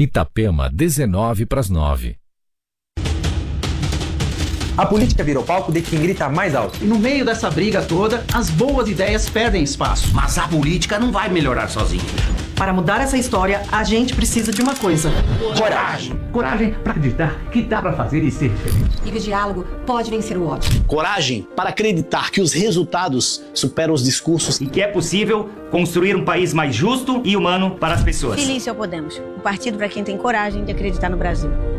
Itapema, 8:50. A política virou palco de quem grita mais alto. E no meio dessa briga toda, as boas ideias perdem espaço. Mas a política não vai melhorar sozinha. Para mudar essa história, a gente precisa de uma coisa: coragem. Coragem para acreditar que dá para fazer e ser diferente. E que o diálogo pode vencer o ódio. Coragem para acreditar que os resultados superam os discursos. E que é possível construir um país mais justo e humano para as pessoas. Feliz ao Podemos, o partido para quem tem coragem de acreditar no Brasil.